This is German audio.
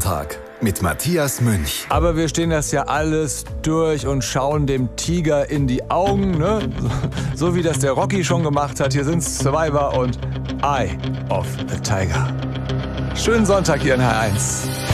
Sonntag mit Matthias Münch. Aber wir stehen das ja alles durch und schauen dem Tiger in die Augen, ne? So wie das der Rocky schon gemacht hat. Hier sind Survivor und Eye of the Tiger. Schönen Sonntag hier in H1.